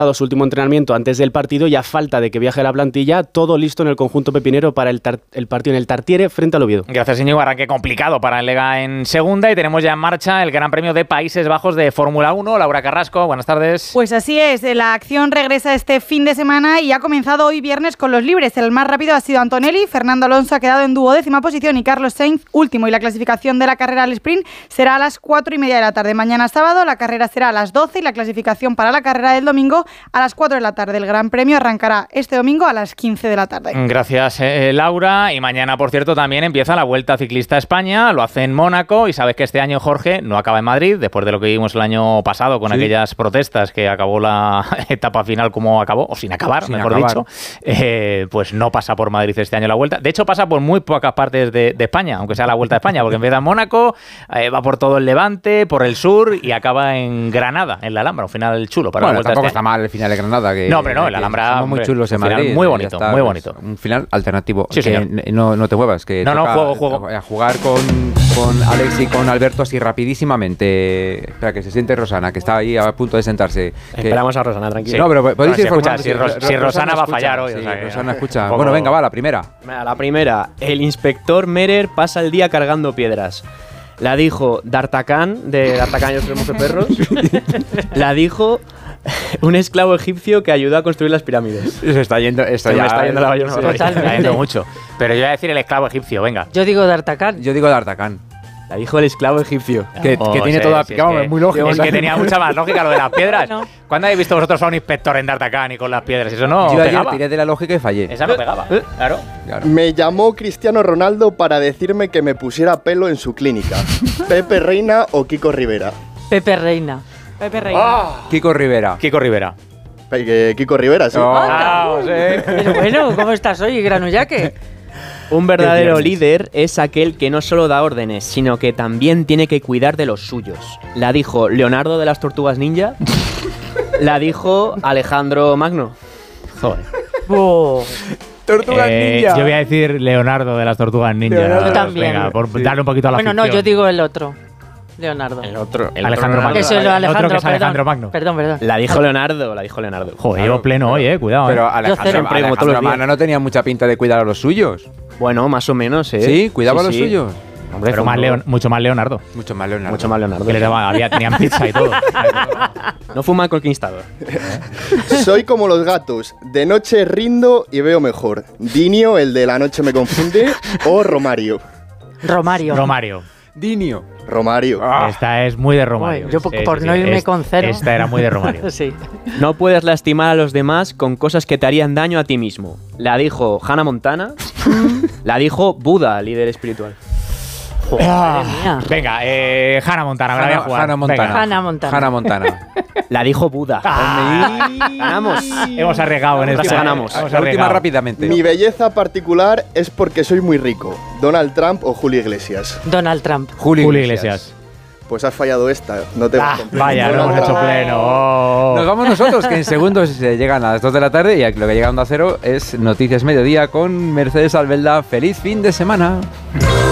su último entrenamiento antes del partido y a falta de que viaje la plantilla, todo listo en el conjunto pepinero para el partido en el Tartiere frente al Oviedo. Gracias, Íñigo. Arranque complicado para el Lega en segunda y tenemos ya en marcha el Gran Premio de Países Bajos de Fórmula 1. Laura Carrasco, buenas tardes. Pues así es, la acción regresa este fin de semana y ha comenzado hoy viernes con los libres. El más rápido ha sido Antonelli, Fernando Alonso ha quedado en 12ª posición y Carlos Sainz último, y la clasificación de la carrera al sprint será a las 4:30 de la tarde. Mañana sábado la carrera será a las 12 y la clasificación para la carrera del domingo a las 4 de la tarde. El Gran Premio arrancará este domingo a las 15 de la tarde. Gracias, Laura. Y mañana, por cierto, también empieza la Vuelta Ciclista a España. Lo hace en Mónaco y sabes que este año, Jorge, no acaba en Madrid, después de lo que vimos el año pasado con aquellas protestas que acabó la etapa final como acabó, o sin acabar, mejor dicho. Pues no pasa por Madrid este año la Vuelta. De hecho, pasa por muy pocas partes de España, aunque sea la Vuelta a España, porque empieza en Mónaco, va por todo el Levante, por el sur y acaba en Granada, en la Alhambra, un final chulo para la Vuelta. Tampoco está mal el final de Granada. No, hombre, no, el Alhambra somos muy chulos en Madrid. Muy bonito, muy bonito. Un final alternativo. Sí, que no te muevas, que juego. A jugar con Alex y con Alberto así rapidísimamente. Espera, que se siente Rosana, que está ahí a punto de sentarse. Esperamos a Rosana, tranquilo. Sí. No, pero podéis ir formando. Si Rosana va a fallar hoy. Sí, Rosana escucha. Bueno, venga, va, la primera. La primera. El inspector Merer pasa el día cargando piedras. La dijo D'Artagnan, de D'Artagnan y los Hermosos Perros. La dijo un esclavo egipcio que ayudó a construir las pirámides. Se está yendo, me está yendo la bayona. Está yendo mucho. Pero yo voy a decir el esclavo egipcio, venga. Yo digo D'Artagnan. Yo digo D'Artagnan. La dijo el esclavo egipcio. Que tiene toda... Sí, es muy lógico. Es que tenía mucha más lógica lo de las piedras. No. ¿Cuándo habéis visto vosotros a un inspector en D'Artagnan y con las piedras? Eso no yo pegaba. Ayer tiré de la lógica y fallé. Esa no pegaba. Claro. Me llamó Cristiano Ronaldo para decirme que me pusiera pelo en su clínica. ¿Pepe Reina o Kiko Rivera? Pepe Reina. Pepe Reina. Kiko Rivera. Kiko Rivera. Kiko Rivera, sí. Pero bueno, ¿cómo estás hoy, Granullaque? Un verdadero líder es aquel que no solo da órdenes, sino que también tiene que cuidar de los suyos. La dijo Leonardo de las Tortugas Ninja. La dijo Alejandro Magno. Joder. Tortugas Ninja. Yo voy a decir Leonardo de las Tortugas Ninja. Yo también. Venga, por darle un poquito a la Bueno, ficción. no, yo digo el otro. Leonardo. El otro Alejandro Magno. Eso es lo Alejandro, otro que es Alejandro Magno. Perdón. La dijo Leonardo. Joder, llevo pleno hoy, cuidado. Pero Alejandro Magno no tenía mucha pinta de cuidar a los suyos. Bueno, más o menos, ¿eh? Sí, cuidaba a los suyos. Hombre, pero mucho más Leonardo. Mucho más Leonardo. Mucho más Leonardo. Que tenían pizza y todo. No fuma conquistador. Soy como los gatos. De noche rindo y veo mejor. Dinio, el de la noche me confunde, o Romario. Romario. Dinio. Romario. Esta es muy de Romario. Yo por no irme con cero. Esta era muy de Romario. Sí. No puedes lastimar a los demás con cosas que te harían daño a ti mismo. La dijo Hannah Montana. La dijo Buda, líder espiritual. Madre mía. Venga, Hannah Montana, me la voy a jugar. Hannah Montana. La dijo Buda. Ganamos. Hemos arriesgado en esta. Ganamos. La última rápidamente. Mi belleza particular es porque soy muy rico. ¿Donald Trump o Julio Iglesias? Donald Trump. Julio Iglesias. Pues has fallado esta. No te vas a cumplir. Vaya, no hemos hecho pleno. Nos vamos nosotros, que en segundos llegan a las 2 de la tarde y lo que llega a Onda Cero es Noticias Mediodía con Mercedes Albelda. ¡Feliz fin de semana!